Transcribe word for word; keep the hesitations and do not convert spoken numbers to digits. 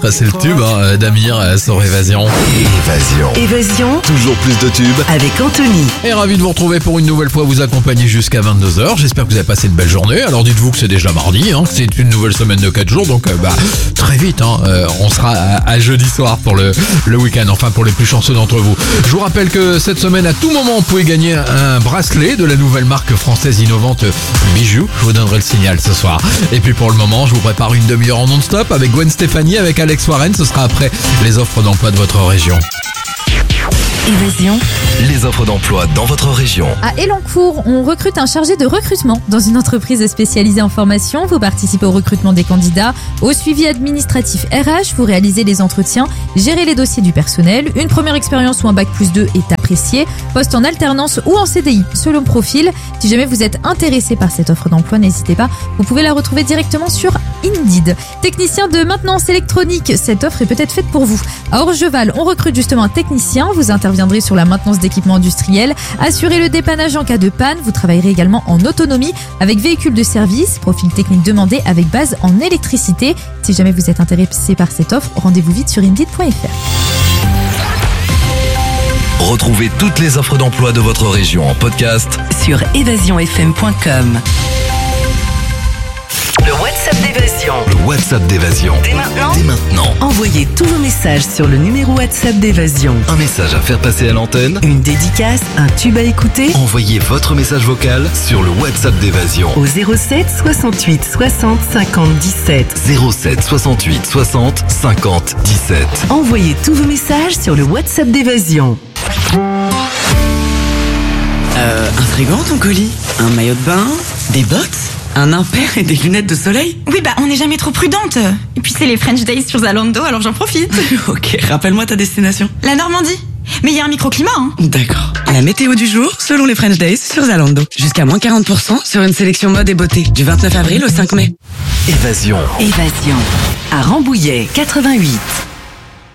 titre, c'est le tube hein, d'Amir euh, sur Évasion. Évasion. Évasion. Toujours plus de tubes. Avec Anthony. Et ravi de vous retrouver pour une nouvelle fois, vous accompagner jusqu'à vingt-deux heures. J'espère que vous avez passé une belle journée. Alors dites-vous que c'est déjà mardi, hein, que c'est une nouvelle semaine de quatre jours, donc euh, bah très vite, hein, euh, on sera à, à jeudi soir pour le, le week-end, enfin pour les plus chanceux d'entre vous. Je vous rappelle que cette semaine, à tout moment, vous pouvez gagner un bracelet de la nouvelle marque française innovante Bijoux. Je vous donnerai le signal ce soir. Et puis pour le moment, je vous prépare une demi-heure en non-stop avec Gwen Stefani, avec Alex Warren. Ce sera après les offres d'emploi de votre région. Évasion. Les offres d'emploi dans votre région. À Elancourt, on recrute un chargé de recrutement dans une entreprise spécialisée en formation. Vous participez au recrutement des candidats, au suivi administratif R H, vous réalisez les entretiens, gérez les dossiers du personnel. Une première expérience ou un bac plus deux est appréciée. Poste en alternance ou en C D I, selon profil. Si jamais vous êtes intéressé par cette offre d'emploi, n'hésitez pas, vous pouvez la retrouver directement sur Indeed. Technicien de maintenance électronique, cette offre est peut-être faite pour vous. À Orgeval, on recrute justement un technicien. Vous interviendrez sur la maintenance d'équipements industriels, assurez le dépannage en cas de panne. Vous travaillerez également en autonomie avec véhicule de service, profil technique demandé avec base en électricité. Si jamais vous êtes intéressé par cette offre, rendez-vous vite sur indeed point f r. Retrouvez toutes les offres d'emploi de votre région en podcast Sur évasion f m point com. Le WhatsApp d'Évasion. Le WhatsApp d'Évasion. Dès maintenant. Dès maintenant. Envoyez tous vos messages sur le numéro WhatsApp d'Évasion. Un message à faire passer à l'antenne. Une dédicace, un tube à écouter. Envoyez votre message vocal sur le WhatsApp d'Évasion. Au zéro sept soixante-huit soixante cinquante dix-sept. zéro sept soixante-huit soixante cinquante dix-sept. Envoyez tous vos messages sur le WhatsApp d'Évasion. Euh, un frigo ton colis, un maillot de bain, des bottes, un impair et des lunettes de soleil. Oui, bah on n'est jamais trop prudente. Et puis c'est les French Days sur Zalando, alors j'en profite. Ok, rappelle-moi ta destination. La Normandie. Mais il y a un microclimat, hein. D'accord. La météo du jour, selon les French Days sur Zalando. Jusqu'à moins quarante pour cent sur une sélection mode et beauté. Du vingt-neuf avril au cinq mai. Évasion. Évasion. À Rambouillet, quatre-vingt-huit.